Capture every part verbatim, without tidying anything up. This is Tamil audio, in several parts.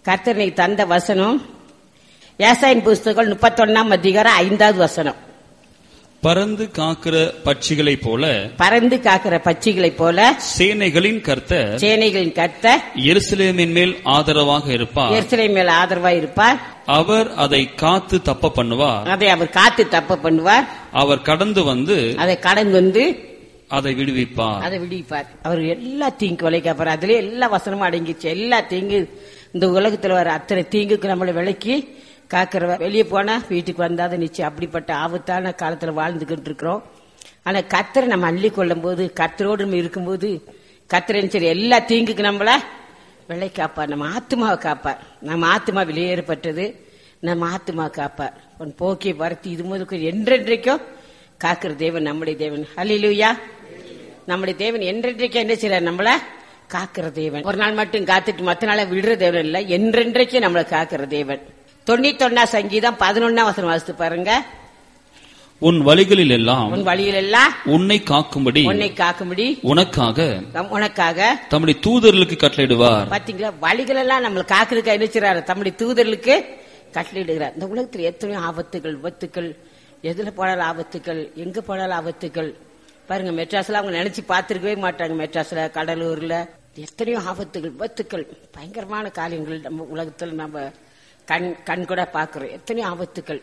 கர்த்தர் நீ தந்த வசனம் ஏசாயின் புஸ்தகம் முப்பத்தொன்னாம் அதிகாரம் ஐந்தாவது வசனம். பறந்து காக்கிற பட்சிகளை போல பறந்து காக்கிற பட்சிகளை போல சேனைகளின் கர்த்தர் சேனைகளின் கர்த்தர் எருசலேமின் மேல் ஆதரவாக இருப்பார். எருசலேமின் மேல் ஆதரவாக இருப்பார். அவர் அதை காத்து தப்ப பண்ணுவார். அதை அவர் காத்து தப்ப பண்ணுவார். அவர் கடந்து வந்து அதை கடந்து வந்து அதை விடுவிப்பார். அதை விடுவிப்பார். அவர் எல்லா தீங்கு விளைக்காப்பார். அதுல எல்லா வசனமும் அடங்கிச்சு. எல்லா தீங்கு இந்த உலகத்துல வர அத்தனை தீங்குக்கு நம்மளை விலக்கி காக்கிறவர். வெளியே போனா வீட்டுக்கு வந்தாத நிச்சயம் அப்படிப்பட்ட ஆபத்தான காலத்துல வாழ்ந்துகிட்டு இருக்கிறோம். ஆனா கர்த்தரை நம்ம அள்ளி கொள்ளும் போது, கர்த்தரோடு நம்ம இருக்கும்போது, கர்த்தரின் சரி எல்லா தீங்குக்கு நம்மள விலை காப்பார். நம்ம ஆத்மாவை காப்பார். நம்ம ஆத்மா வெளியேறப்பட்டது. நம்ம ஆத்மா காப்பார். உன் போக்கிய வரத்தி இது முதல் என்றென்றைக்கும் காக்கிற தேவன் நம்முடைய தேவன். ஹல்லேலூயா. நம்முடைய தேவன் என்றென்றைக்கும் என்ன செய்யறார்? நம்மள காக்கிற தேவன். ஒரு நாள் மட்டும் காத்துட்டு மத்த நாள விடுற தேவன் இல்ல, என்றென்றைக்கும் நம்மளை காக்கிற தேவன். தொண்ணூத்தி ஒன்னா சங்கீதம் பதினொன்னா வசனம் வாசித்து பாருங்க. உன் வழிகளில் எல்லாம் உன் வழியில் எல்லாம் உன்னை காக்கும்படி உன்னை காக்கும்படி உனக்காக உனக்காக தம்முடைய தூதர்களுக்கு கட்டளையிடுவார். பாத்தீங்களா, வழிகள் எல்லாம் நம்மளை காக்கிறதுக்கு நினைச்சாரு. தம்முடைய தூதர்களுக்கு கட்டளையிடுகிறார். இந்த உலகத்தில் எத்தனையோ ஆபத்துகள், விபத்துக்கள், எதுல போனாலும் ஆபத்துக்கள், எங்க போனாலும் ஆபத்துக்கள். பாருங்க, மெட்ராஸ்ல அவங்க நினைச்சு பார்த்திருக்கவே மாட்டாங்க. மெட்ராஸ்ல, கடலூர்ல எத்தனையோ ஆபத்துகள், விபத்துக்கள், பயங்கரமான காரியங்கள் நம்ம உலகத்துல நம்ம கண் கண் கூட பாக்குறோம். எத்தனையோ ஆபத்துகள்,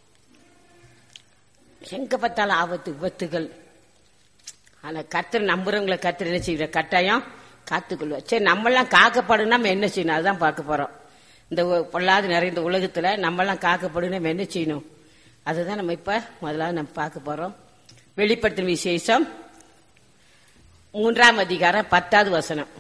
எங்க பார்த்தாலும் ஆபத்து, விபத்துகள். ஆனா கர்த்தர் நம்புறவங்களை கர்த்தர் என்ன செய்யற? கட்டாயம் காத்துக்கொள்வார். சரி, நம்ம எல்லாம் காக்கப்படும் நம்ம என்ன செய்யணும்? அதுதான் பார்க்க போறோம். இந்த பொல்லாது நிறைந்த உலகத்துல நம்ம எல்லாம் காக்கப்படும் நம்ம என்ன செய்யணும்? அதுதான் நம்ம இப்ப முதலாவது நம்ம பார்க்க போறோம். வெளிப்படுத்தும் விசேஷம் மூன்றாம் அதிகாரம் பத்தாவது வசனம்.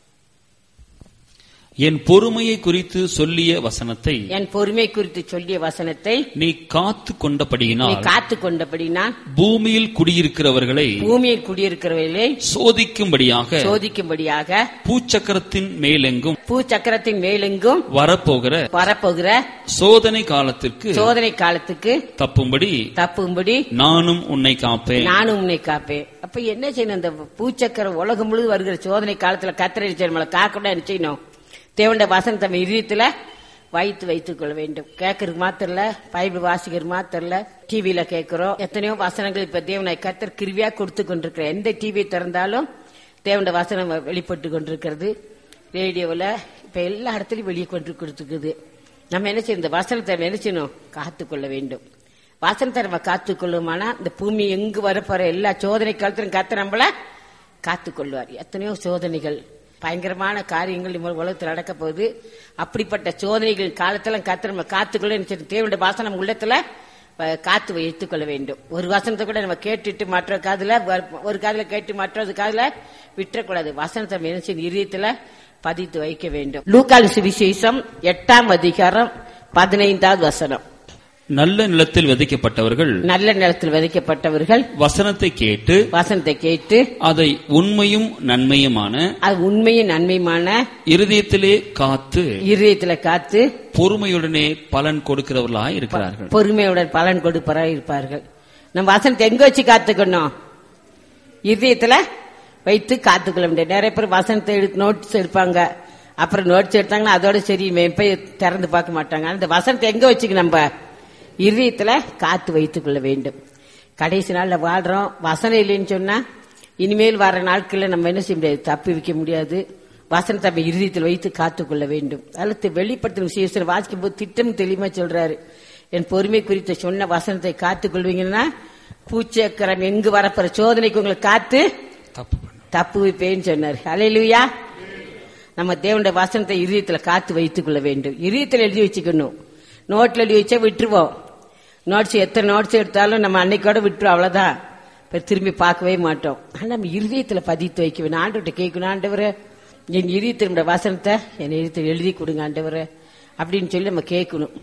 என் பொறுமையை குறித்து சொல்லிய வசனத்தை என் பொறுமை குறித்து சொல்லிய வசனத்தை நீ காத்து கொண்டபடியினால் காத்து கொண்டபடினால் பூமியில் குடியிருக்கிறவர்களை பூமியில் குடியிருக்கிறவர்களை சோதிக்கும்படியாக சோதிக்கும்படியாக பூச்சக்கரத்தின் மேலெங்கும் பூச்சக்கரத்தின் மேலெங்கும் வரப்போகிற வரப்போகிற சோதனை காலத்திற்கு சோதனை காலத்துக்கு தப்பும்படி தப்பும்படி நானும் உன்னை காப்பேன் நானும் உன்னை காப்பேன். அப்ப என்ன செய்யணும்? இந்த பூச்சக்கரம் உலகம் முழுவதும் வருகிற சோதனை காலத்துல கர்த்தரை நம்மளை காக்க என்ன செய்யணும்? தேவனுடைய வசனத்தை நம்ம இதயத்துல வைத்து வைத்துக் கொள்ள வேண்டும். கேட்கறதுக்கு மாத்திரம் இல்ல, பைபிள் வாசிக்கிறது மாத்திரம் இல்ல, டிவியில கேட்கிறோம். எத்தனையோ வசனங்கள் இப்ப தேவனை கர்த்தர் கிருவியா கொடுத்து கொண்டிருக்கிற. எந்த டிவி திறந்தாலும் தேவனுடைய வசனம் வெளிப்பட்டு கொண்டிருக்கிறது. ரேடியோவில் இப்ப எல்லா இடத்துலயும் வெளியே கொண்டு கொடுத்துக்குது. நம்ம என்ன செய்யணும்? இந்த வசனத்தை என்ன செய்யணும்? காத்துக்கொள்ள வேண்டும். வசனத்தை நம்ம காத்துக்கொள்ளுமானா இந்த பூமி எங்கு வரப்போற எல்லா சோதனை காலத்திலும் கர்த்தர் நம்மள காத்துக்கொள்வார். எத்தனையோ சோதனைகள், பயங்கரமான காரியங்கள் நம்ம உலகத்தில் நடக்க போகுது. அப்படிப்பட்ட சோதனைகள் காலத்துல கர்த்தர் நம்ம காத்துக்கொள்ள தேவனுடைய வாசனை நம்ம உள்ளத்துல காத்து வைத்துக் கொள்ள வேண்டும். ஒரு வசனத்தை கூட நம்ம கேட்டுட்டு மற்ற காதுல ஒரு காதுல கேட்டு மற்றது காதுல விட்டுறக்கூடாது. வசனத்தை நினைச்சு இதயத்துல பதித்து வைக்க வேண்டும். லூக்கால் சுவிசேஷம் எட்டாம் அதிகாரம் பதினைந்தாவது வசனம். நல்ல நிலத்தில் விதைக்கப்பட்டவர்கள் நல்ல நிலத்தில் விதைக்கப்பட்டவர்கள் வசனத்தை கேட்டு வசனத்தை கேட்டு அதை உண்மையும் நன்மையுமான அது உண்மையும் நன்மையுமான இருதயத்திலே காத்து இருதயத்திலே காத்து பொறுமையுடனே பலன் கொடுக்கிறவர்களாய் இருக்கிறார்கள். பொறுமையுடன் பலன் கொடுப்பவராய் இருப்பார்கள். நம்ம வசனத்தை எங்க வச்சு காத்துக்கணும்? இருதயத்துல வைத்து காத்துக்கொள்ள முடியாது. நிறைய பேர் வசனத்தை நோட்ஸ் எடுப்பாங்க. அப்புறம் நோட்ஸ் எடுத்தாங்கன்னா அதோட சரி போய் திறந்து பார்க்க மாட்டாங்க. அந்த வசனத்தை எங்க வச்சுக்க? நம்ம இருதயத்துல காத்து வைத்துக் கொள்ள வேண்டும். கடைசி நாள்ல வாழ்றோம். வசனம் இல்லைன்னு சொன்னா இனிமேல் வர நாட்கள்ல நம்ம என்ன செய்ய முடியாது? தப்பி வைக்க முடியாது. வசனத்தை நம்ம இருதயத்தில் வைத்து காத்துக்கொள்ள வேண்டும். அல்லது வெளிப்படுத்தும் விசேஷத்தில் வாசிக்கும் போது திட்டம் தெளிவா சொல்றாரு. என் பொறுமை குறித்த சொன்ன வசனத்தை காத்துக் கொள்வீங்கன்னா பூச்சக்கரம் எங்கு வரப்போற சோதனைக்கு உங்களை காத்து தப்பு வைப்பேன்னு சொன்னார். ஹல்லேலூயா. நம்ம தேவனுடைய வசனத்தை இருதயத்துல காத்து வைத்துக் கொள்ள வேண்டும். இருதயத்தில் எழுதி வச்சுக்கணும். நோட்ல எழுதி வச்சா விட்டுருவோம். நோட்ஸ் எத்தனை நோட்ஸ் எடுத்தாலும் நம்ம அன்னைக்கோட விட்டுருவோம், அவ்வளவுதான். திரும்பி பார்க்கவே மாட்டோம். ஆனா நம்ம இருதயத்துல பதித்து வைக்க வேண்டும். ஆண்டவர்கிட்ட கேட்கணும், ஆண்டவரே என் இருதயத்தினுடைய வசனத்தை என் இருதயத்தில் எழுதி கொடுங்க ஆண்டவரே அப்படின்னு சொல்லி நம்ம கேட்கணும்.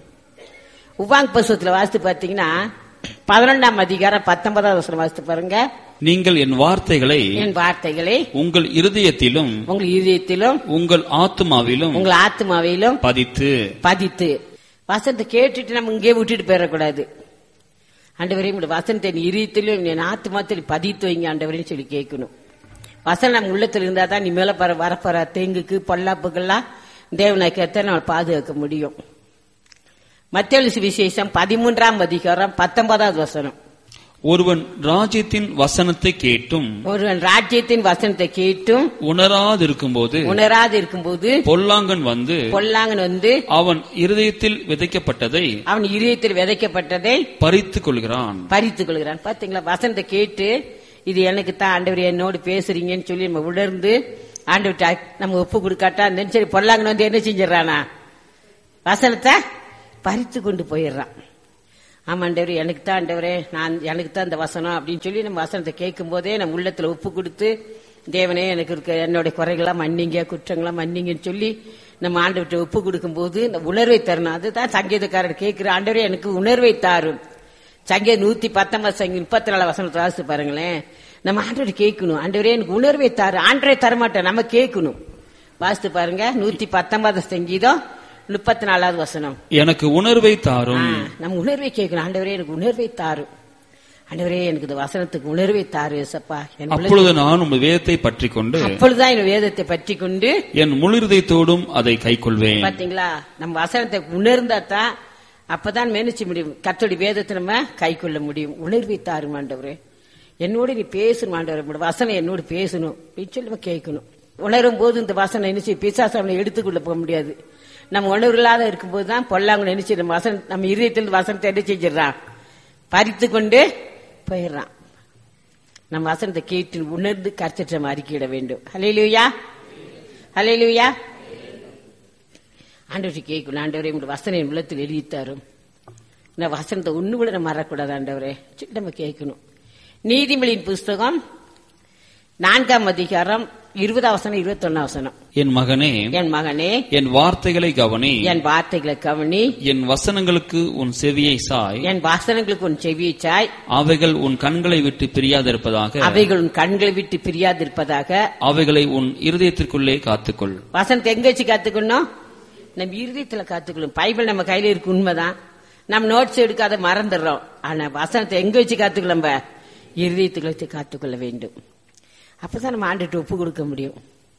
உவாங் புஸ்தகத்துல வாசித்து பாத்தீங்கன்னா பதினொன்றாம் அதிகாரம் பத்தொன்பதாவது வசனம் வாசித்து பாருங்க. நீங்கள் என் வார்த்தைகளை என் வார்த்தைகளை உங்கள் இருதயத்திலும் உங்கள் இருதயத்திலும் உங்கள் ஆத்மாவிலும் உங்கள் ஆத்மாவிலும் பதித்து பதித்து வசனத்தை கேட்டுட்டு நம்ம இங்கே விட்டுட்டு போயிடக்கூடாது. ஆண்டவரே உங்களுடைய வசனத்தை என் இருதயத்திலும் என் ஆத்மாத்திலும் பதித்து வைங்க ஆண்டவரேன்னு சொல்லி கேட்கணும். வசனம் நம்ம உள்ளத்துல இருந்தா தான் நீ மேல வரப்போற தேங்குக்கு பொல்லாப்புகள்லாம் தேவனுக்கத்தை நம்ம பாதுகாக்க முடியும். மத்தேயு சுவிசேஷம் பதிமூன்றாம் அதிகாரம் பத்தொன்பதாவது வசனம். ஒருவன் ராஜ்யத்தின் வசனத்தை கேட்டும் ஒருவன் ராஜ்யத்தின் வசனத்தை கேட்டும் உணராதிருக்கும் போது உணராதிருக்கும் போது பொல்லாங்கன் வந்து பொல்லாங்கன் வந்து அவன் இருதயத்தில் விதைக்கப்பட்டதை அவன் இருதயத்தில் விதைக்கப்பட்டதை பறித்துக் கொள்கிறான் பறித்துக் கொள்கிறான். பாத்தீங்களா, வசனத்தை கேட்டு இது எனக்கு தான் ஆண்டவர் என்னோடு பேசுறீங்கன்னு சொல்லி நம்ம உணர்ந்து ஆண்டவர் நம்ம ஒப்பு கொடுக்காட்டா சரி பொல்லாங்கன் வந்து என்ன செஞ்சிடறானா, வசனத்தை பறித்து கொண்டு போயிடுறான். ஆமா ஆண்டவரே, எனக்கு தான் ஆண்டவரே, நான் எனக்கு தான் இந்த வசனம் அப்படின்னு சொல்லி நம்ம வசனத்தை கேட்கும் போதே நம்ம உள்ளத்துல ஒப்பு கொடுத்து தேவனே எனக்கு இருக்க என்னுடைய குறைகளா மன்னிங்க, குற்றங்களா மன்னிங்கன்னு சொல்லி நம்ம ஆண்டவர்கிட்ட ஒப்பு கொடுக்கும் போது இந்த உணர்வை தரணும். அதுதான் சங்கீதக்காரர் கேட்கிற, ஆண்டவரே எனக்கு உணர்வை தாரும். சங்கீதம் நூத்தி பத்தொன்பது சங்கீதம் முப்பத்தி நாலு வசனத்தை வாசித்து பாருங்களேன். நம்ம ஆண்டவரை கேட்கணும், ஆண்டவரே எனக்கு உணர்வை தாரு. ஆண்டவரை தரமாட்டேன், நம்ம கேட்கணும். வாசித்து பாருங்க, நூத்தி பத்தொன்பது சங்கீதம் முப்பத்தி நாலாவது வசனம். எனக்கு உணர்வை தாரும். நம்ம உணர்வை கேட்கணும், ஆண்டவரே எனக்கு உணர்வை தாரும். ஆண்டவரே எனக்கு இந்த வசனத்துக்கு உணர்வை தாரு சப்பா. அப்பொழுது நான் உங்கள் வேதத்தை பற்றி கொண்டு அப்பொழுதுதான் என் வேதத்தை பற்றி கொண்டு என் முழு இதயத்தோடும் அதை கை கொள்வேன். பாத்தீங்களா, நம்ம வசனத்தை உணர்ந்தாதான் அப்பதான் மேனிச்சு முடியும், கர்த்தருடைய வேதத்தை நம்ம கை கொள்ள முடியும். உணர்வை தாரும் ஆண்டவரே, என்னோட நீ பேசணும் ஆண்டவரே, வசனம் என்னோடு பேசணும் அப்படின்னு சொல்லி நம்ம கேட்கணும். உணரும் போது இந்த வசனம் நினைச்சு பிசாசு அவனை எடுத்துக்கொள்ள போக முடியாது. நம்ம உணர்வு இல்லாத இருக்கும்போது தான் பொல்லாங்க நினைச்சு நம்ம வசனம் நம்ம இதயத்தில் வசனத்தை என்ன செஞ்சிடறான், பறித்து கொண்டு போயிடுறான். நம்ம வசனத்தை கேட்டு உணர்ந்து கர்த்தரை அறிக்கையிட வேண்டும். ஹல்லேலூயா, ஹல்லேலூயா. ஆண்டவரை கேட்கணும், ஆண்டவரே உங்களுடைய வசனம் உள்ளத்தில் எழுதித்தாரும். இந்த வசனத்தை ஒண்ணு கூட நம்ம மறக்கூடாது ஆண்டவரே சொல்லி நம்ம கேட்கணும். நீதிமொழியின் புஸ்தகம் நான்காம் அதிகாரம் இருபதாம் வசனம் இருபத்தி ஒன்னாம் வசனம். என் மகனே என் மகனே என் வார்த்தைகளை கவனி, என் வார்த்தைகளை கவனி, என் வசனங்களுக்கு உன் செவியை சாய், என் வசனங்களுக்கு உன் செவியை சாய், அவைகள் உன் கண்களை விட்டு பிரியாதிருப்பதாக, அவைகள் உன் கண்களை விட்டு பிரியாதிருப்பதாக, அவைகளை உன் இருதயத்திற்குள்ளே காத்துக்கொள். வசனத்தை எங்க வச்சு காத்துக்கணும், நம்ம இருதயத்துல காத்துக்கணும். பைபிள் நம்ம கையில இருக்கு உண்மைதான், நம்ம நோட்ஸ் எடுக்காத மறந்துடுறோம். ஆனா வசனத்தை எங்க வச்சு காத்துக்கணும், நம்ம இருதயத்துக்குள்ள வச்சு காத்துக்கொள்ள வேண்டும். அப்பதான் நம்ம ஆண்டுட்டு ஒப்பு கொடுக்க முடியும்.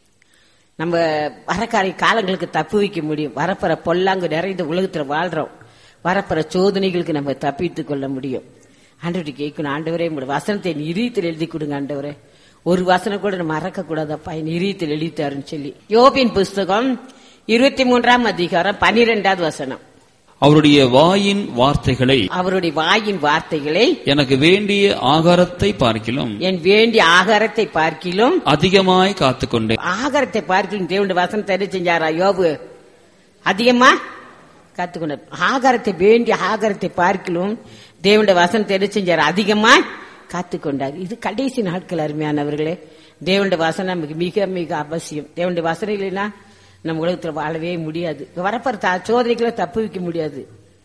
நம்ம வரக்காரை காலங்களுக்கு தப்பு வைக்க முடியும். வரப்போற பொல்லாங்கு நிறைந்த உலகத்துல வாழ்றோம், வரப்போற சோதனைகளுக்கு நம்ம தப்பித்துக் கொள்ள முடியும். ஆண்டவரை கேட்கணும், ஆண்டவரே உங்களோட வசனத்தை என் இதயத்தில் எழுதி கொடுங்க ஆண்டவரே, ஒரு வசனம் கூட நம்ம மறக்க கூடாதப்பா, என் இதயத்தில் எழுதித்தாருன்னு சொல்லி. யோபின் புஸ்தகம் இருபத்தி மூன்றாம் அதிகாரம் பனிரெண்டாவது வசனம். அவருடைய வாயின் வார்த்தைகளை அவருடைய வாயின் வார்த்தைகளை எனக்கு வேண்டிய ஆகாரத்தை பார்க்கிலும் என் வேண்டிய ஆகாரத்தை பார்க்கிலும் அதிகமாய் காத்துக்கொண்டேன். ஆகாரத்தை பார்க்கிலும் தேவனுடைய வசனத்தை என்ன செஞ்சாரா யோபு, அதிகமா காத்துக்கொண்டார். ஆகாரத்தை வேண்டிய ஆகாரத்தை பார்க்கிலும் தேவனுடைய வசனத்தை என்ன செஞ்சார், அதிகமா காத்துக்கொண்டார். இது கடைசி நாட்கள் அருமையானவர்களே. தேவனுடைய வசனம் நமக்கு மிக மிக அவசியம். தேவனுடைய வசனம் இல்லைன்னா நம்ம உலகத்துல வாழவே முடியாது. வரப்போற சோதனைகளை தப்பு வைக்க முடியாது.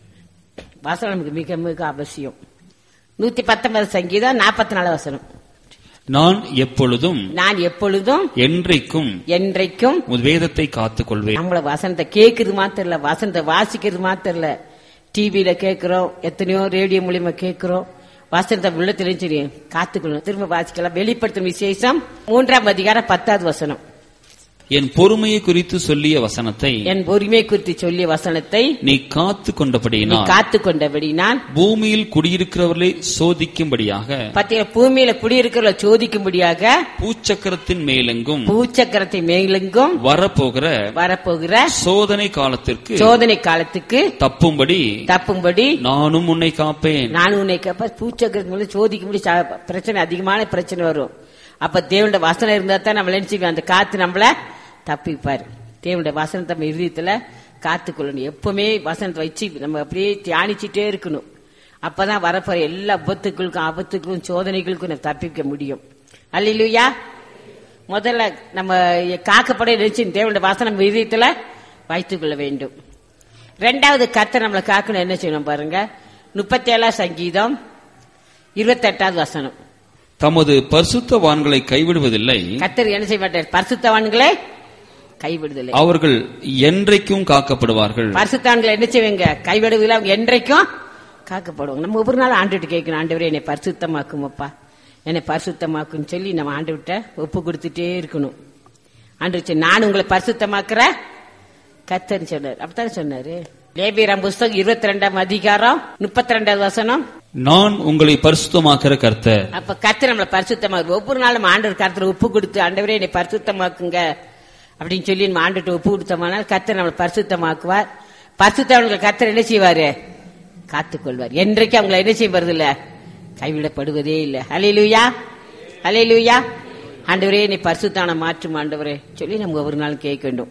வசனம் நமக்கு மிக மிக அவசியம். நூத்தி பத்தொன்பது சங்கீதம் நாற்பத்தி நாலு வசனம். நான் எப்பொழுதும் நான் எப்பொழுதும் என்றைக்கும் என்றைக்கும் உன் வேதத்தை காத்துக் கொள்வேன். நம்மள வசனத்தை கேட்கறது மாத்திரம் இல்ல, வசனத்தை வாசிக்கிறது மாத்திரம் இல்ல, டிவியில கேட்கிறோம், எத்தனையோ ரேடியோ மூலியமா கேட்கிறோம். வசனத்தை உள்ளத்திலும் சரி காத்துக்கொள்ளணும். திரும்ப வாசிக்கலாம். வெளிப்படுத்தும் விசேஷம் மூன்றாம் அதிகாரம் பத்தாவது வசனம். என் பொறுமையை குறித்து சொல்லிய வசனத்தை என் பொறுமை குறித்து சொல்லிய வசனத்தை நீ காத்து கொண்டபடியினால் காத்து கொண்டபடியினால் பூமியில் குடியிருக்கிறவர்களை சோதிக்கும்படியாக பத்திய பூமியில குடியிருக்கிறவர்களை சோதிக்கும்படியாக பூச்சக்கரத்தின் மேலெங்கும் பூச்சக்கரத்தை மேலெங்கும் வரப்போகிற வரப்போகிற சோதனை காலத்திற்கு சோதனை காலத்துக்கு தப்பும்படி தப்பும்படி நானும் உன்னை காப்பேன். நானும் உன்னை காப்பேன். பூச்சக்கரத்து மேல சோதிக்கும்படி பிரச்சனை அதிகமான பிரச்சனை வரும். அப்ப தேவனுடைய வசனம் இருந்தா தான் நம்ம நினைச்சுக்கோ, அந்த காத்து நம்மள தப்பிப்பாரு. தேவனுடைய வசனத்தை நம்ம இருதயத்துல காத்துக்கொள்ளணும். எப்பவுமே வசனத்தை வச்சு நம்ம அப்படியே தியானிச்சுட்டே இருக்கணும். அப்பதான் வரப்போற எல்லா விபத்துக்களுக்கும் ஆபத்துக்கும் சோதனைகளுக்கும் நம்ம தப்பிக்க முடியும். அல்லேலூயா. முதல்ல நம்ம காக்கப்பட நினைச்சு தேவனுடைய வசனம் நம்ம இருதயத்துல வைத்துக் கொள்ள வேண்டும். ரெண்டாவது கர்த்தர் நம்மளை காக்கணும் என்ன செய்யணும் பாருங்க. முப்பத்தி ஏழாம் சங்கீதம் இருபத்தி எட்டாவது வசனம். தமது பரிசுத்தவான்களை கைவிடுவதில்லை. கர்த்தர் என்ன செய்ய மாட்டார், பரிசுத்தவான்களை கைவிடுதலை. அவர்கள் என்றைக்கும் காக்கப்படுவார்கள். பரிசுத்தவான்களை என்ன செய்வீங்க, கைவிடுவதில்லை, அவங்க என்றைக்கும் காக்கப்படுவாங்க. நம்ம ஒவ்வொரு நாள் ஆண்டுகிட்ட கேட்கணும், ஆண்டவரே என்னை பரிசுத்தமாக்கும் அப்பா, என்னை பரிசுத்தமாக்குன்னு சொல்லி நம்ம ஆண்டுகிட்ட ஒப்பு கொடுத்துட்டே இருக்கணும். ஆண்டு நான் உங்களை பரிசுத்தமாக்குற கர்த்தர் சொன்னார். அப்படித்தானே சொன்னாரு. லேவியராம் புஸ்தகம் இருபத்தி ரெண்டாம் அதிகாரம் முப்பத்தி ரெண்டாவது வசனம், நான் உங்களை பரிசுத்தமாக்குற கர்த்தர். அப்ப கர்த்தர் நம்மளை பரிசுத்தமாக்கு. ஒவ்வொரு நாளும் ஆண்டவர் கர்த்தர் ஒப்பு கொடுத்து, ஆண்டவரே என்னை பரிசுத்தமாக்குங்க அப்படின்னு சொல்லி நம்ம ஆண்டுட்டு ஒப்பு கொடுத்தோம்னால் கர்த்தர் நம்மளை பரிசுத்தமாக்குவார். பரிசுத்தவங்களை கர்த்தர் என்ன செய்வாரு? காத்துக்கொள்வார். என்றைக்கு அவங்களை என்ன செய்வது இல்ல, கைவிடப்படுவதே இல்லை. ஹல்லேலூயா, ஹல்லேலூயா. ஆண்டவரே என்னை பரிசுத்தான மாற்றும் ஆண்டவரே சொல்லி நம்ம ஒவ்வொரு நாளும் கேட்க வேண்டும்.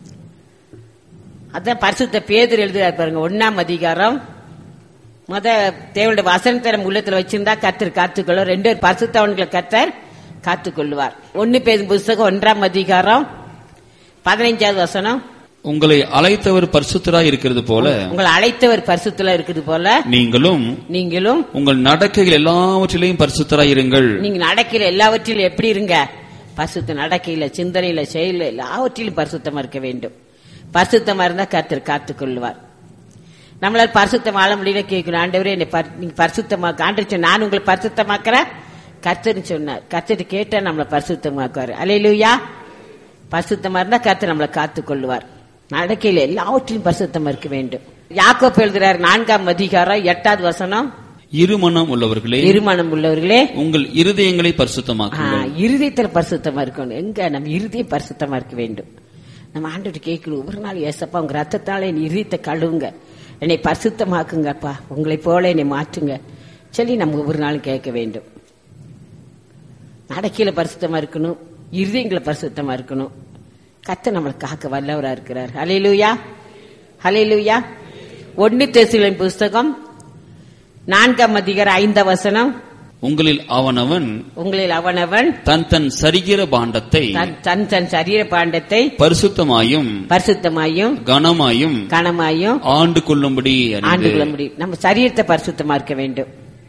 அதான் பரிசுத்த பேதுரு எழுதுறாரு பாருங்க, ஒன்னாம் அதிகாரம். முத தேவனுடைய வசனத்தை நம்ம உள்ளத்துல வச்சிருந்தா கர்த்தர் காத்துக்கொள்வார். ரெண்டு பேர் பரிசுத்தவன்களை கர்த்தர் காத்துக்கொள்வார். ஒன்னு பேதுரு புஸ்தகம் ஒன்றாம் அதிகாரம் பதினைஞ்சாவது வசனம், உங்களை அழைத்தவர் பரிசுத்தராய் இருக்கிறது போல, உங்களை அழைத்தவர் பரிசுத்தலா இருக்கிறது போல நீங்களும் நீங்களும் உங்கள் நடக்கைகள் எல்லாவற்றிலையும் பரிசுத்தராய் இருங்கள். நீங்க நடக்கையில எல்லாவற்றிலும் எப்படி இருங்க? பரிசுத்த நடக்கையில, சிந்தனையில, செயல எல்லாவற்றிலும் பரிசுத்தமா இருக்க வேண்டும். பரிசுத்தமா இருந்தா கர்த்தர் காத்துக்கொள்வார். நம்மளால பரிசுத்தம் வாழ முடியல கேட்கணும். ஆண்டவரே என்னை நீங்க பரிசுத்தமாக்க. ஆண்டவர் நான் உங்களை பரிசுத்தமாக்குற கர்த்தர் சொன்னார். கர்த்தர் கேட்டா நம்மளை பரிசுத்தமாக்குவார். அல்லேலூயா. பரிசுத்தமா இருந்தா கர்த்தர் நம்மளை காத்துக்கொள்வார். நடக்கையில எல்லாவற்றிலும் பரிசுத்தமா இருக்க வேண்டும். யாக்கோப்பு எழுதுறார் நான்காம் அதிகாரம் எட்டாவது வசனம், இருமனம் உள்ளவர்களே இருமனம் உள்ளவர்களே உங்கள் இருதயங்களை பரிசுத்தமாக்குங்கள். இருதயத்துல பரிசுத்தமா இருக்கணும். எங்க நம்ம இருதயம் பரிசுத்தமா இருக்க வேண்டும். நம்ம ஆண்டவர்கிட்ட கேட்கணும், ஒவ்வொரு நாள் ஏசப்பா உங்க ரத்தத்தால என் இருதயத்தை கழுவுங்க, என்னை பரிசுத்தமாக்குங்கப்பா, உங்களை போல என்னை மாற்றுங்க சொல்லி நம்ம ஒவ்வொரு நாளும் கேட்க வேண்டும். நடக்கையில பரிசுத்தமா இருக்கணும், இருதயங்களை பரிசுத்தமா இருக்கணும். கர்த்தர் நம்மளை காக்க வல்லவரா இருக்கிறார். ஹல்லேலூயா, ஹல்லேலூயா. ஒன்னு தெசலோனிக்கேயர் புஸ்தகம் நான்காம் அதிகாரம் ஐந்தாம் வசனம், உங்களில் அவனவன் உங்களில் அவனவன் தன் தன் சரீர பாண்டத்தை தன் தன் சரீர பாண்டத்தை பரிசுத்தமாயும் பரிசுத்தமாயும் கனமாயும் கனமாயும் ஆண்டு கொள்ளும்படி ஆண்டு கொள்ள முடியும். நம்ம சரீரத்தை பரிசுத்தமா இருக்க வேண்டும்.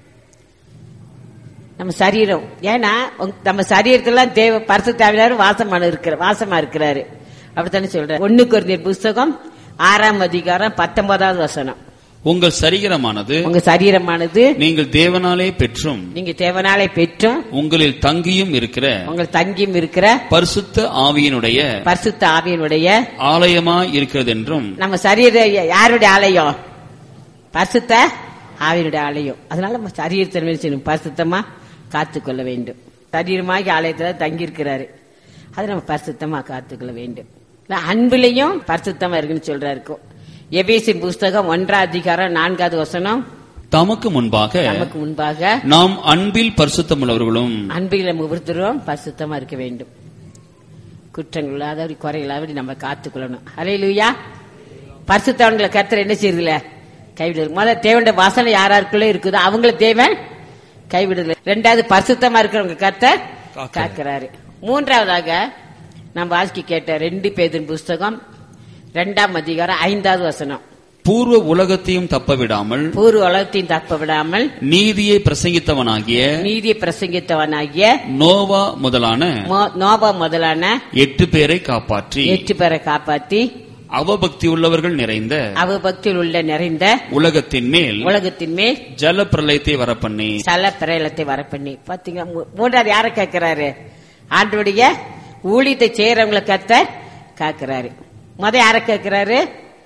நம்ம சரீரம், ஏன்னா நம்ம சரீரத்துல தேவ பரிசுத்தாவியார் வாசமான இருக்கிற வாசமா இருக்கிறாரு. அப்படித்தானே சொல்ற. ஒன்னு கொரிந்தியர் புஸ்தகம் ஆறாம் அதிகாரம் பத்தொன்பதாவது வசனம், உங்கள் சரீரமானது உங்க சரீரமானது நீங்கள் தேவனாலே பெற்றும் நீங்க தேவனாலே பெற்றும் உங்களில் தங்கியும் இருக்கிற உங்கள் தங்கியும் இருக்கிற பரிசுத்த ஆவியினுடைய பரிசுத்த ஆவியினுடைய ஆலயமா இருக்கிறது என்றும். நம்ம சரீர யாருடைய ஆலயம்? பரிசுத்த ஆவியினுடைய ஆலயம். அதனால நம்ம சரீரத்தை பரிசுத்தமா காத்துக்கொள்ள வேண்டும். சரீரமாகி ஆலயத்துல தங்கி இருக்கிறாரு, அதை நம்ம பரிசுத்தமா காத்துக்கொள்ள வேண்டும். அன்பிலையும் பரிசுத்தமா இருக்குன்னு சொல்றாரு. எபேசியர் புஸ்தகம் ஒன்றாம் அதிகாரம் நான்காவது வசனம், தமக்கு முன்பாக நமக்கு முன்பாக நாம் அன்பில் பரிசுத்தமுள்ளவர்களும் அன்பில் நம்ம ஒவ்வொருத்தரும் பரிசுத்தமா இருக்க வேண்டும். குற்றங்கள் இல்லாதபடி குறைகளாதபடி நம்ம காத்துக்கொள்ளணும். ஹல்லேலூயா. பரிசுத்தவன்களை கர்த்தர் என்ன செய்யறதில்ல, கைவிடுது. முதல்ல தேவனுடைய வாசனை யாராருக்குள்ள இருக்குதோ அவங்கள தேவன் கைவிடுதல். ரெண்டாவது பரிசுத்தமா இருக்கிறவங்க கர்த்தர் காக்கிறாரு. மூன்றாவதாக நம்ம வாசிக்க கேட்ட ரெண்டு பேதின் புஸ்தகம் இரண்டாம் அதிகாரம் ஐந்தாவது வசனம், பூர்வ உலகத்தையும் தப்ப விடாமல் பூர்வ உலகத்தையும் தப்ப விடாமல் நீதியை பிரசங்கித்தவனாகிய நீதியை பிரசங்கித்தவனாகிய நோவா முதலான நோவா முதலான எட்டு பேரை காப்பாற்றி எட்டு பேரை காப்பாற்றி அவபக்தி உள்ளவர்கள் நிறைந்த அவபக்தியில் உள்ள நிறைந்த உலகத்தின் மேல் உலகத்தின் மேல் ஜல பிரளயத்தை வரப்பண்ணி ஜல பிரளயத்தை வரப்பண்ணி. பாத்தீங்களா, மூன்றாவது யாரை கேட்கிறாரு? ஆண்டவருடைய ஊழியத்தை செய்யறவங்களை கர்த்தர் காக்கிறாரு. முத யாரை கேட்கிறாரு?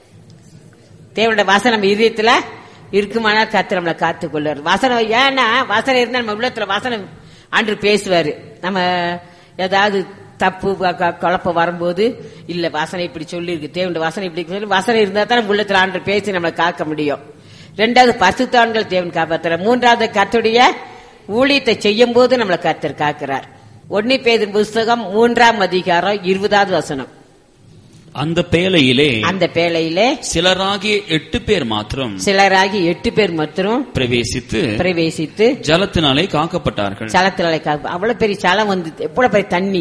தேவனுடைய வாசனை நம்ம இதயத்துல இருக்குமானா கர்த்தர் நம்மளை காத்துக்கொள்வார். வாசனை, ஏன்னா வாசனை இருந்தா நம்ம உள்ளத்துல வாசனை ஆண்டு பேசுவாரு. நம்ம ஏதாவது தப்பு குழப்பம் வரும்போது, இல்ல வாசனை இப்படி சொல்லி இருக்கு, தேவனுடைய வாசனை இப்படி சொல்லி வாசனை இருந்தா தான் நம்ம உள்ளத்துல ஆண்டு பேசி நம்மளை காக்க முடியும். ரெண்டாவது பரிசுத்தவான்கள் தேவன் காப்பாத்துறார். மூன்றாவது கர்த்தருடைய ஊழியத்தை செய்யும் போது நம்மளை கர்த்தர் காக்கிறார். ஒன்னு பேதுரு புஸ்தகம் மூன்றாம் அதிகாரம் இருபதாவது வசனம், அந்த பேழையிலே அந்த பேழையிலே சிலராகிய எட்டு பேர் மாத்திரம் சிலராகி எட்டு பேர் மாத்திரம் பிரவேசித்து பிரவேசித்து ஜலத்தினாலே காக்கப்பட்டார்கள். ஜலத்தினாலே காக்க, அவ்வளவு பெரிய ஜலம் வந்து, எவ்வளவு பெரிய தண்ணி,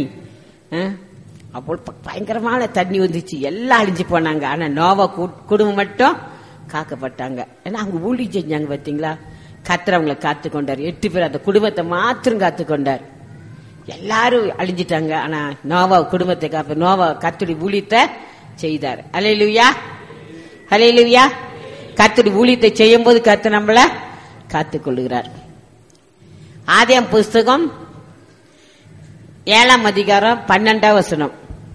அவ்வளவு பயங்கரமான தண்ணி வந்துச்சு. எல்லாம் அழிஞ்சு போனாங்க. ஆனா நோவா குடும்பம் மட்டும் காக்கப்பட்டாங்க. ஏன்னா அவங்க ஊழி செஞ்சாங்க. பாத்தீங்களா, கர்த்தர் அவங்களை காத்து கொண்டார். எட்டு பேர் அந்த குடும்பத்தை மாத்திரம் காத்து கொண்டார். எல்லாரும் அழிஞ்சிட்டாங்க. ஆனா நோவா குடும்பத்தை காப்ப, நோவா கர்த்தருடைய ஊழியத்தை செய்தார். ஹல்லேலூயா, ஹல்லேலூயா. கர்த்தருடைய ஊழியத்தை செய்யும் போது கர்த்தர் நம்மள காத்துக் கொள்ளுகிறார். ஆதியாகமம் புஸ்தகம் ஏழாம் அதிகாரம் பன்னெண்டாம் வசனம்,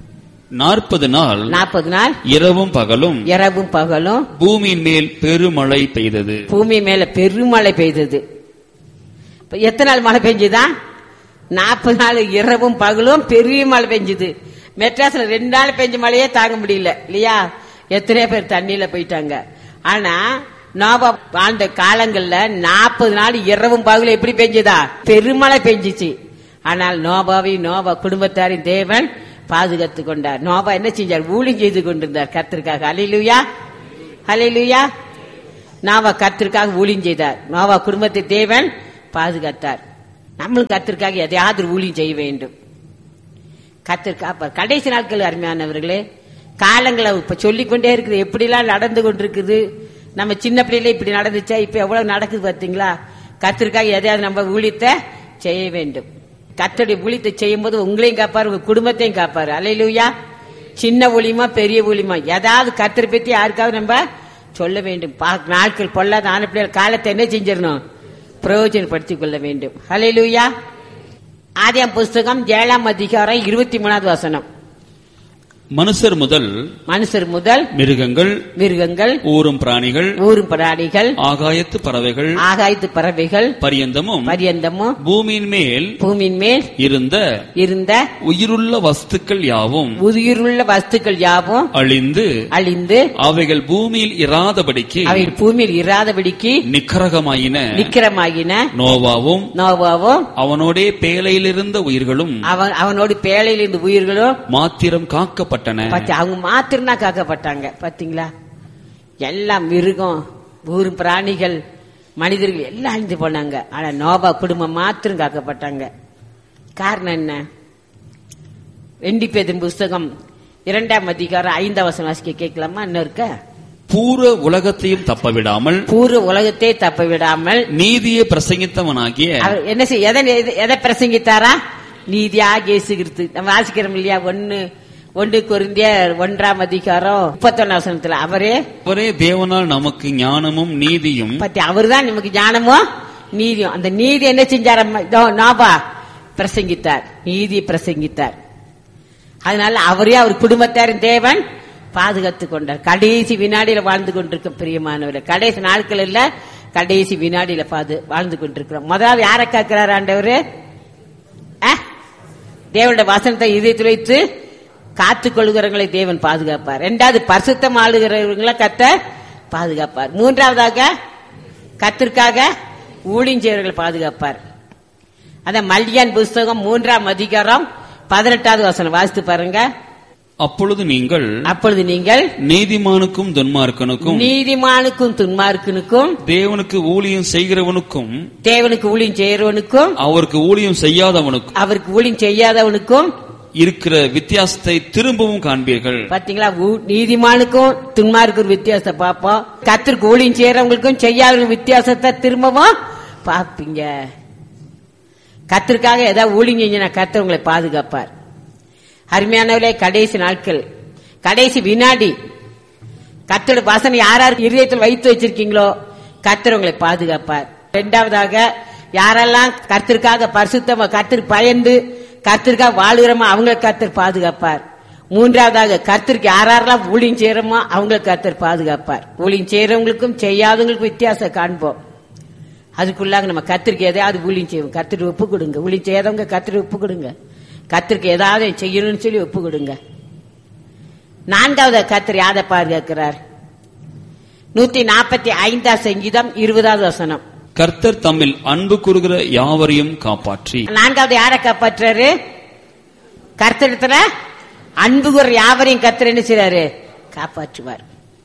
நாற்பது நாள் நாற்பது நாள் இரவும் பகலும் இரவும் பகலும் பூமியின் மேல் பெருமழை பெய்தது. பூமி மேல பெருமழை பெய்தது. எத்தனை நாள் மழை பெஞ்சுதா? நாற்பது நாள் இரவும் பகலும் பெரிய மழை பெஞ்சுது. மெட்ராஸ்ல ரெண்டு நாள் பெஞ்ச மழையே தாங்க முடியல இல்லையா? எத்தனை பேர் தண்ணியில போயிட்டாங்க. ஆனா நோபா வாழ்ந்த காலங்கள்ல நாற்பது நாள் இரவும் பகலும் எப்படி பெஞ்சுதா? பெருமழை பெஞ்சிச்சு. ஆனால் நோபாவை நோபா குடும்பத்தாரின் தேவன் பாதுகாத்து கொண்டார். நோபா என்ன செஞ்சார்? ஊழியம் செய்து கொண்டிருந்தார் கர்த்தருக்காக. ஹல்லேலூயா, ஹல்லேலூயா. நோபா கர்த்தருக்காக ஊழியம் செய்தார். நோபா குடும்பத்தை தேவன் பாதுகாத்தார். நம்மளும் கர்த்தருக்காக எதையாவது ஊழியம் செய்ய வேண்டும். கர்த்தருக்காக கடைசி நாட்கள் அருமையானவர்களே, காலங்களை இப்ப சொல்லிக்கொண்டே இருக்குது. எப்படிலாம் நடந்து கொண்டிருக்குது. நம்ம சின்ன பிள்ளைல இப்படி நடந்துச்சா? இப்ப எவ்வளவு நடக்குது பாத்தீங்களா? கர்த்தருக்காக எதையாவது நம்ம ஊழியத்தை செய்ய வேண்டும். கர்த்தருடைய ஊழியத்தை செய்யும் போது உங்களையும் காப்பாரு, உங்க குடும்பத்தையும் காப்பாரு. அல்லேலூயா. சின்ன ஊழியமா பெரிய ஊழியமா ஏதாவது கர்த்தரை பத்தி யாருக்காவது நம்ம சொல்ல வேண்டும். நாட்கள் பொல்லாத ஆன பிள்ளைகள் காலத்தை என்ன செஞ்சிடணும்? பிரயோஜனப்படுத்திக் கொள்ள வேண்டும். அல்லேலூயா. ஆதியாம் புஸ்தகம் ஏழாம் அதிகாரம் இருபத்தி மூணாவது வசனம். மனுஷர் முதல் மனுஷர் முதல் மிருகங்கள் மிருகங்கள் ஊரும் பிராணிகள் ஊரும் பிராணிகள் ஆகாயத்து பறவைகள் ஆகாயத்து பறவைகள் பரியந்தமும் பரியந்தமும் பூமியின் மேல் பூமியின் மேல் இருந்த இருந்த உயிருள்ள வஸ்துக்கள் யாவும் உயிருள்ள வஸ்துக்கள் யாவும் அழிந்து அழிந்து அவைகள் பூமியில் இராதபடிக்கு அவைகள் பூமியில் இராதபடிக்கு நிக்கரகமாயின நிக்கரமாயின நோவாவும் நோவாவும் அவனோடே பேழையிலிருந்த உயிர்களும் அவன் அவனோடு பேழையில் இருந்த உயிர்களும் மாத்திரம் காக்கப்பட்ட. அவங்க மாத்திரம் தான் காக்கப்பட்டாங்க. பாத்தீங்களா? எல்லாம் மிருகம் ஊரும் பிராணிகள் மனிதர்கள் எல்லாம் அழிந்து போனாங்க. ஆனா நோபா குடும்பம் மாத்திரம் காக்கப்பட்டாங்க. காரணம் என்ன? ரெண்டு பேதின் புஸ்தகம் இரண்டாம் அதிகாரம் ஐந்தாம் வசனம் வாசிக்க கேட்கலாமா? இன்னும் இருக்க பூர்வ உலகத்தையும் தப்ப விடாமல் பூர்வ உலகத்தை தப்ப விடாமல் நீதியை பிரசங்கித்தவனாகிய அவர் என்ன செய்ய எதை பிரசங்கித்தாரா? நீதியாக இயேசு கிறிஸ்து. நம்ம வாசிக்கிறோம் இல்லையா? ஒன்னு ஒன்று கொரிந்தியர் ஒன்றாம் அதிகாரம் முப்பத்தொன்னு வசனத்துல அவரே அவரே தேவனால் நமக்கு ஞானமும் நீதியும் பத்தி அவர் தான் நமக்கு ஞானமும் நீதியும். அந்த நீதி என்ன செஞ்சார்? நோபா பிரசங்கித்தார், நீதி பிரசங்கித்தார். அதனால அவரே அவர் குடும்பத்தாரின் தேவன் பாதுகாத்து கொண்டார். கடைசி வினாடியில வாழ்ந்து கொண்டிருக்க பிரியமானவர். கடைசி நாட்கள் இல்ல, கடைசி வினாடியில பாது வாழ்ந்து கொண்டிருக்கிறோம். முதலாவது யாரை காக்கிறார் ஆண்டவர்? தேவனுடைய வசனத்தை இதயத்தில் வைத்து காத்துக் கொள்கிறவங்களை தேவன் பாதுகாப்பார். இரண்டாவது பரிசுத்தம் ஆளுகிறவர்களை கர்த்தர் பாதுகாப்பார். மூன்றாவதாக கர்த்தருக்காக ஊழியம் செய்வர்களை பாதுகாப்பார். அத மல்கியான் புஸ்தகம் மூன்றாம் அதிகாரம் பதினெட்டாவது வசனம் வாசித்து பாருங்க. அப்பொழுது நீங்கள் அப்பொழுது நீங்கள் நீதிமானுக்கும் துன்மார்க்கனுக்கும் நீதிமானுக்கும் துன்மார்க்கனுக்கும் தேவனுக்கு ஊழியம் செய்கிறவனுக்கும் தேவனுக்கு ஊழியம் செய்கிறவனுக்கும் அவருக்கு ஊழியம் செய்யாதவனுக்கும் அவருக்கு ஊழியம் செய்யாதவனுக்கும் இருக்கிற வித்தியாசத்தை திரும்பவும் காண்பீர்கள். பாத்தீங்களா? நீதிமானுக்கும் துன்மார்க்கும் வித்தியாசத்தை பார்ப்போம். கர்த்தருக்கு ஊழியம் செய்யறவங்களுக்கும் செய்யாத வித்தியாசத்தை திரும்பவும் பார்ப்பீங்க. கர்த்தருக்காக ஏதாவது ஊழியம் செஞ்சா கர்த்தர் உங்களை பாதுகாப்பார். அருமையானவர்களே, கடைசி நாட்கள், கடைசி வினாடி கர்த்தருடைய வசனம் யாராருக்கு இருதயத்தில் வைத்து வச்சிருக்கீங்களோ கர்த்தர் உங்களை பாதுகாப்பார். இரண்டாவதாக யாரெல்லாம் கர்த்தருக்காக பரிசுத்தமா கர்த்தருக்கு பயந்து கர்த்தருக்காக வாழுகிறோமோ அவங்களை கர்த்தர் பாதுகாப்பார். மூன்றாவதாக கர்த்தருக்கு யாரெல்லாம் ஊழியம் செய்யறோமோ அவங்களை கர்த்தர் பாதுகாப்பார். ஊழியம் செய்யறவங்களுக்கும் செய்யாதவங்களுக்கும் வித்தியாசம் காண்போம். அதுக்குள்ளாக நம்ம கர்த்தருக்கு எதையாவது ஊழியம் செய்வோம். கர்த்தருக்கு ஒப்பு கொடுங்க. ஊழியம் செய்யாதவங்க கர்த்தருக்கு ஒப்பு கொடுங்க. கர்த்தருக்கு ஏதாவது செய்யணும்னு சொல்லி ஒப்பு கொடுங்க. நான்காவது கர்த்தர் யாரை பாதுகாக்கிறார்? நூத்தி நாற்பத்தி ஐந்தாம் சங்கீதம் இருபதாவது வசனம். கர்த்தர் தம்மில் அன்பு கூறுகிற யாவரையும் காப்பாற்றி. நான்காவது யாரை காப்பாற்றாரு? கர்த்தரிடத்துல அன்பு கூறுற யாவரையும் கர்த்தர் என்ன செய்றாரு? காப்பாற்றுவார்.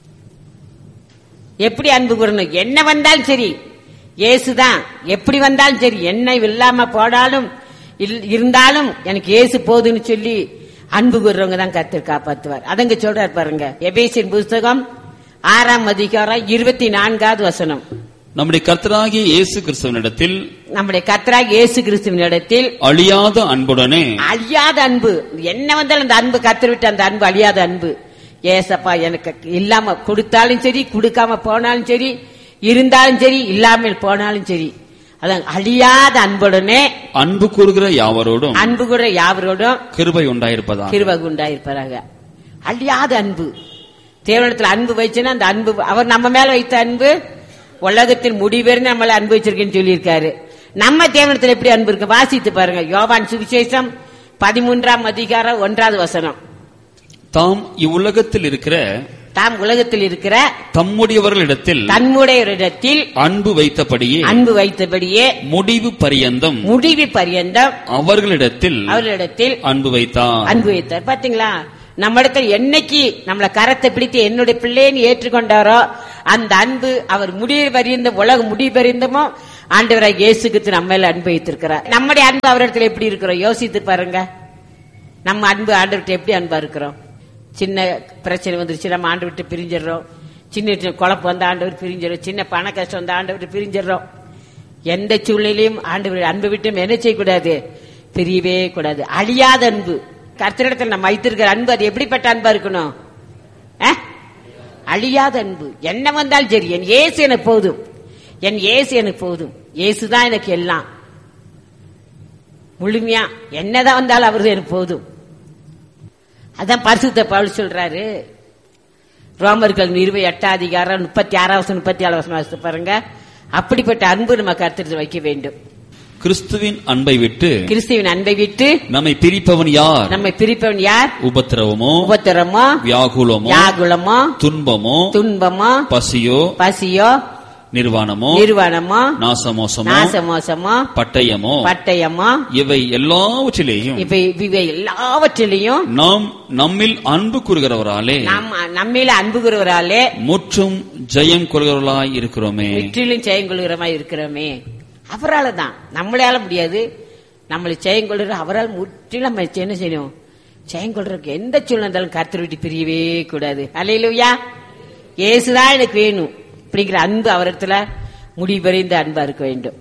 எப்படி அன்பு கூறணும்? என்ன வந்தாலும் சரி, இயேசுதான். எப்படி வந்தாலும் சரி, என்ன இல்லாம போனாலும் இருந்தாலும் எனக்கு இயேசு போதுன்னு சொல்லி அன்பு கூறுறவங்க தான் கர்த்தர் காப்பாற்றுவார். அதங்க சொல்றாரு பாருங்க. எபேசியர் புஸ்தகம் ஆறாம் அதிகாரம் இருபத்தி நான்காவது வசனம். நம்முடைய கர்த்தராகிய இயேசு கிறிஸ்துவினிடத்தில் நம்முடைய கர்த்தராகிய இயேசு கிறிஸ்துவினிடத்தில் அழியாத அன்புடனே அழியாத அன்பு. என்ன வந்தாலும் அந்த அன்பு கர்த்தர் விட்டு அந்த அன்பு அழியாத அன்பு. ஏசப்பா எனக்கு இல்லாம கொடுத்தாலும் சரி, கொடுக்காம போனாலும் சரி, இருந்தாலும் சரி, இல்லாமல் போனாலும் சரி, அதான் அழியாத அன்புடனே அன்பு கூறுகிற யாவரோடும் அன்பு கூறுகிற யாவரோடும் கிருபை உண்டாயிருப்பதாக கிருபை உண்டாயிருப்பதாக. அழியாத அன்பு. தேவனிடத்தில் அன்பு வைச்சுன்னா அந்த அன்பு அவர் நம்ம மேல வைத்த அன்பு உலகத்தின் முடிவெறிந்து நம்மள அன்பு வச்சிருக்கேன்னு சொல்லியிருக்காரு. நம்ம தேவனிடத்தில் எப்படி அன்பு இருக்கு வாசித்து பாருங்க. யோவான் சுவிசேஷம் பதிமூன்றாம் அதிகாரம் ஒன்றாவது வசனம். தாம் இவ்வுலகத்தில் இருக்கிற தாம் உலகத்தில் இருக்கிற தம்முடையவர்களிடத்தில் தன்னுடையவரிடத்தில் அன்பு வைத்தபடியே அன்பு வைத்தபடியே முடிவு பரியந்தம் முடிவு பரியந்தம் அவர்களிடத்தில் அவர்களிடத்தில் அன்பு வைத்தார் அன்பு வைத்தார். பாத்தீங்களா, நம்ம இடத்துல என்னைக்கு நம்மள கரத்தை பிடித்து என்னுடைய பிள்ளைன்னு ஏற்றுக்கொண்டாரோ அந்த அன்பு அவர் முடிவு பரியந்த உலக முடிவு பரியந்தமோ ஆண்டவராக இயேசு கிறிஸ்து நம்ம மேல அன்பு வைத்திருக்கிறார். நம்முடைய அன்பு அவரிடத்துல எப்படி இருக்கிறோம் யோசித்து பாருங்க. நம்ம அன்பு ஆண்டவர்கிட்ட எப்படி அன்பா இருக்கிறோம்? சின்ன பிரச்சனை வந்துருச்சு நம்ம ஆண்டு விட்டு பிரிஞ்சிடறோம். சின்ன சின்ன குழப்பம் வந்த ஆண்டவர் பிரிஞ்சிடறோம். சின்ன பண கஷ்டம் வந்த ஆண்டவர் பிரிஞ்சிடறோம். எந்த சூழ்நிலையும் ஆண்டவர் அன்பு விட்டு என்ன செய்யக்கூடாது, பிரியவே கூடாது. அழியாத அன்பு கர்த்தரிடத்தில் நம்ம வைத்திருக்கிற அன்பு அது எப்படிப்பட்ட அன்பா இருக்கணும்? அழியாத அன்பு. என்ன வந்தாலும் சரி என் இயேசு எனக்கு போதும், என் இயேசு எனக்கு போதும், இயேசுதான் எனக்கு எல்லாம், முழுமையா என்னதான் வந்தாலும் அவரு எனக்கு போதும். அதான் பரிசுத்த பவுல் சொல்றாரு ரோமர்கள் இருபது எட்டாம் அதிகாரம் முப்பத்தி ஆறாவது முப்பத்தி ஏழாவது வாசித்து பாருங்க. அப்படிப்பட்ட அன்பு நம்ம கர்த்தரிடத்தில் வைக்க வேண்டும். கிறிஸ்துவின் அன்பை விட்டு கிறிஸ்துவின் அன்பை விட்டு நம்மை பிரிப்பவன் யார்? நம்மை பிரிப்பவன் யார்? உபத்திரவமோ உபத்திரமோ வியாகுலமோ வியாகுலமோ துன்பமோ துன்பமோ பசியோ பசியோ நிர்வாணமோ நிர்வாணமோ நாசமோசமோ நாசமோசமோ பட்டயமோ பட்டயமோ இவை எல்லாவற்றிலேயும் இவை இவை எல்லாவற்றிலையும் நாம் நம்மில் அன்பு கூறுகிறவராலே நாம் நம்மில அன்பு கூறுகிறவராலே முற்றும் ஜெயம் கொள்கிறவர்களாய் இருக்கிறோமே. முற்றிலும் ஜெயம் கொள்கிறவராய் இருக்கிறோமே. அவரால் தான், நம்மளால முடியாது. நம்மளை ஜெயம் கொள்கிற அவரால் முற்றிலும் நம்ம என்ன செய்யணும்? ஜெயம் கொள்றதுக்கு எந்த சூழ்நிலை இருந்தாலும் கர்த்தரை விட்டு பிரியவே கூடாது. அல்லேலூயா. இயேசுதான் எனக்கு வேணும் அப்படிங்கிற அன்பு அவரிடத்துல முடிவறிந்த அன்பா இருக்க வேண்டும்.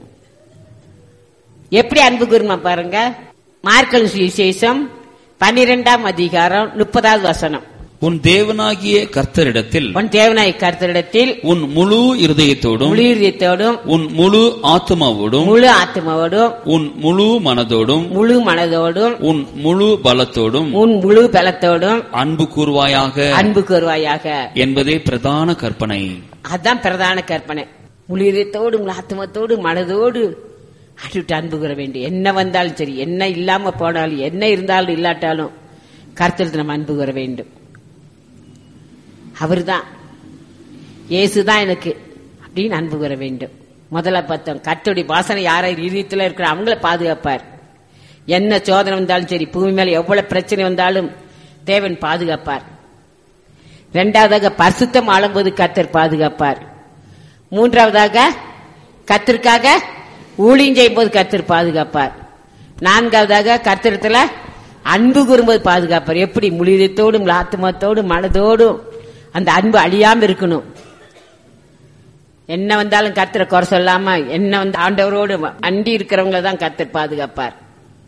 எப்படி அன்பு கூறுமா பாருங்க. மார்க்கு சுவிசேஷம் பன்னிரெண்டாம் அதிகாரம் முப்பதாவது வசனம். உன் தேவனாகிய கர்த்தரிடத்தில் உன் தேவனாகிய கர்த்தரிடத்தில் உன் முழு இருதயத்தோடும் முழு இருதயத்தோடும் உன் முழு ஆத்மாவோடும் முழு ஆத்மாவோடும் உன் முழு மனதோடும் முழு மனதோடும் உன் முழு பலத்தோடும் உன் முழு பலத்தோடும் அன்பு கூறுவாயாக அன்பு கூறுவாயாக என்பதே பிரதான கற்பனை. அதான் பிரதான கற்பனை. முழு இதயத்தோடு முழு ஆத்மத்தோடு மனதோடு அடிவிட்டு அன்பு கூற வேண்டும். என்ன வந்தாலும் சரி, என்ன இல்லாம போனாலும், என்ன இருந்தாலும் இல்லாட்டாலும் கர்த்தருக்கு நம்ம அன்பு கூற வேண்டும். அவர்தான் இயேசுதான் எனக்கு அப்படின்னு அன்பு கூற வேண்டும். முதல்ல பார்த்தோம் கர்த்தருடைய வாசனை யாரை இதயத்தில் இருக்கிற அவங்கள பாதுகாப்பார். என்ன சோதனை வந்தாலும் சரி, பூமி மேல எவ்வளவு பிரச்சனை வந்தாலும் தேவன் பாதுகாப்பார். இரண்டாவதாக பரிசுத்தம் ஆளும்போது கர்த்தர் பாதுகாப்பார். மூன்றாவதாக கர்த்தருக்காக ஊழியம் செய்யும் போது கர்த்தர் பாதுகாப்பார். நான்காவதாக கர்த்தரிடத்துல அன்பு கூறும்போது பாதுகாப்பார். எப்படி? முழுதத்தோடும் ஆத்மத்தோடும் மனதோடும் அந்த அன்பு அழியாம இருக்கணும். என்ன வந்தாலும் கர்த்தரை குறை சொல்லாம, என்ன வந்து ஆண்டவரோடு அண்டி இருக்கிறவங்கள தான் கர்த்தர் பாதுகாப்பார்.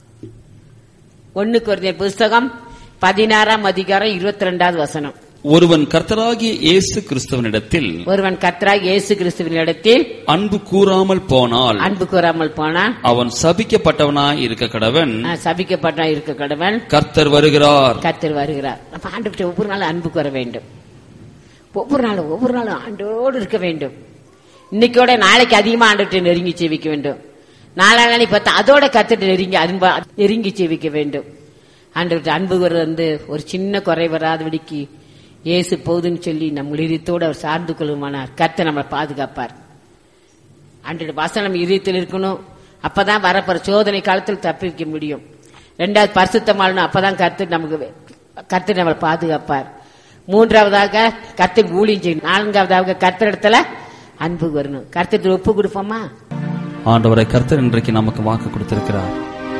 ஒன்னு கொரிந்தியர் புஸ்தகம் பதினாறாம் அதிகாரம் இருபத்தி ரெண்டாவது வசனம். ஒருவன் கர்த்தராகிய இயேசு கிறிஸ்துவனிடத்தில் ஒருவன் கர்த்தராகிய இயேசு கிறிஸ்துவனிடத்தில் அன்பு கூறாமல் போனால் அன்பு கூறாமல் போனால் அவன் சபிக்கப்பட்டவனாய் இருக்க கடவன். சபிக்கப்பட்டவனாய் இருக்க கடவன். கர்த்தர் வருகிறார் கர்த்தர் வருகிறார். நம்ம ஆண்டவர்கிட்ட ஒவ்வொரு நாளும் அன்பு கூற வேண்டும். ஒவ்வொரு நாளும் ஒவ்வொரு நாளும் ஆண்டோடு இருக்க வேண்டும். இன்னைக்கோட நாளைக்கு அதிகமா ஆண்டவர்கிட்ட நெருங்கி சேவிக்க வேண்டும். நாளானி பார்த்தா அதோட கர்த்தர்கிட்ட நெருங்கி அன்பா நெருங்கி சேவிக்க வேண்டும். ஆண்டவர்கிட்ட அன்பு கூறது வந்து ஒரு சின்ன குறை வராதபடிக்கு இயேசு போதுன்னு சொல்லி நம் இதயத்தோடு அவர் சார்ந்து கொள்ளுமானார் கர்த்தர் நம்மளை பாதுகாப்பார். ஆண்டோட வசனம் இதயத்தில் இருக்கணும். அப்பதான் வரப்போற சோதனை காலத்தில் தப்பிக்க முடியும். ரெண்டாவது பரிசுத்தமானணும். அப்பதான் கர்த்தர் நமக்கு கர்த்தர் நம்மளை பாதுகாப்பார். மூன்றாவதாக கர்த்தர் ஊழியம் செய்யணும். நான்காவதாக கர்த்தரிடத்துல அன்பு வரணும். கர்த்தர் ஒப்பு கொடுப்போமா? ஆண்டவரை கர்த்தர் இன்றைக்கு நமக்கு வாக்கு கொடுத்திருக்கிறார்.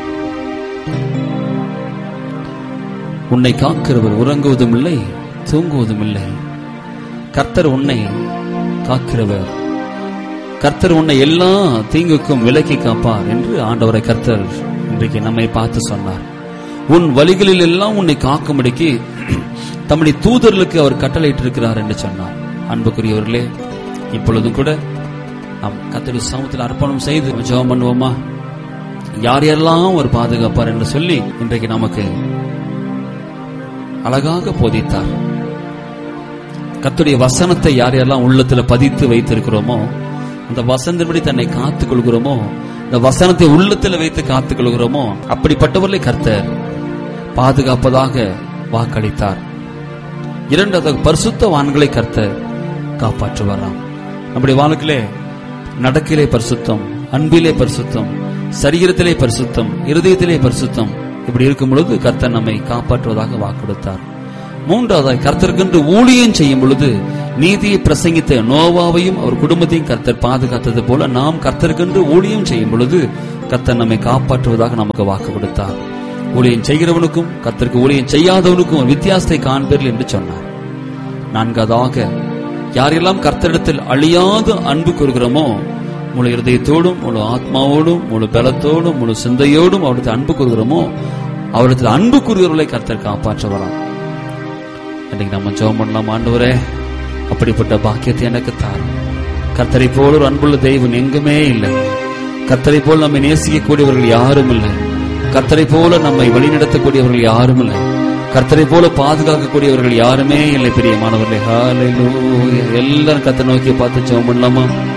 உன்னை காக்கிறவர் உறங்குவதும் இல்லை, தூங்குவதும் இல்லை. கர்த்தர் உன்னை காக்கிறவர். கர்த்தர் உன்னை எல்லா தீங்குக்கும் விலக்கி காப்பார் என்று ஆண்டவரை கர்த்தர் இன்றைக்கு நம்மை பார்த்து சொன்னார். உன் வழிகளில் எல்லாம் உன்னை காக்கும்படிக்கு தம்முடைய தூதர்களுக்கு அவர் கட்டளையிட்டிருக்கிறார் என்று சொன்னார். அன்புக்குரியவர்களே, இப்பொழுதும் கூட நாம் கர்த்தருடைய சமூகத்தில் அர்ப்பணம் செய்து ஜெபம் பண்ணுவோமா? யார் யாரெல்லாம் ஒரு பாதுகாப்பார் என்று சொல்லி இன்றைக்கு நமக்கு அழகாக போதித்தார். கர்த்தருடைய வசனத்தை யார் யாரெல்லாம் உள்ளத்துல பதித்து வைத்திருக்கிறோமோ, அந்த வசனத்தின்படி தன்னை காத்துக் கொள்கிறோமோ, இந்த வசனத்தை உள்ளத்துல வைத்து காத்துக் கொள்கிறோமோ, அப்படிப்பட்டவர்களை கர்த்தர் பாதுகாப்பதாக வாக்களித்தார். இரண்டாவது, பரிசுத்தவான்களை கர்த்தர் காப்பாற்றுவாராம். நம்முடைய வாழ்க்கையிலே நடக்கிலே பரிசுத்தம், அன்பிலே பரிசுத்தம், சரீரத்திலே பரிசுத்தம், இருதயத்திலே பரிசுத்தம், இப்படி இருக்கும் பொழுது கர்த்தர் நம்மை காப்பாற்றுவதாக வாக்கெடுத்தார். மூன்றாவதாய், கர்த்தருக்கென்று ஊழியம் செய்யும் பொழுது நீதியை பிரசங்கித்த நோவாவையும் அவர் குடும்பத்தையும் கர்த்தர் பாதுகாத்தது போல நாம் கர்த்தருக்கென்று ஊழியம் செய்யும் பொழுது கர்த்தர் நம்மை காப்பாற்றுவதாக நமக்கு வாக்கு கொடுத்தார். ஊழியம் செய்கிறவனுக்கும் கர்த்தருக்கு ஊழியம் செய்யாதவனுக்கும் ஒரு வித்தியாசத்தை காண்பீர்கள் என்று சொன்னார். நான்காவதாக, யாரெல்லாம் கர்த்தரிடத்தில் அழியாத அன்பு கூறுகிறோமோ, முழு இருதயத்தோடும், முழு ஆத்மாவோடும், முழு பலத்தோடும், முழு சிந்தையோடும் அவருடைய அன்பு கூறுகிறோமோ, அவருடைய அன்பு கூறுகிறவர்களை கர்த்தர் காப்பாற்ற வரான். இன்னைக்கு நம்ம ஜெபம் பண்ணலாம். ஆண்டவரே, அப்படிப்பட்ட பாக்கியத்தை எனக்கு தாரும். கர்த்தரை போல ஒரு அன்புள்ள தெய்வம் எங்குமே இல்லை. கர்த்தரை போல் நம்மை நேசிக்கக்கூடியவர்கள் யாரும் இல்லை. கர்த்தரை போல நம்மை வழிநடத்தக்கூடியவர்கள் யாரும் இல்லை. கர்த்தரை போல பாதுகாக்கக்கூடியவர்கள் யாருமே இல்லை. பிரியமானவர்களே, ஹல்லேலூயா. எல்லாரும் கர்த்தரை நோக்கி பார்த்து ஜெபம் பண்ணலாமா?